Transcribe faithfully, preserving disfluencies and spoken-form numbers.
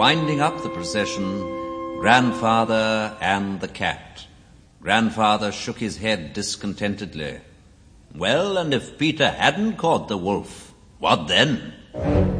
winding up the procession, Grandfather and the cat. Grandfather shook his head discontentedly. Well, and if Peter hadn't caught the wolf, what then?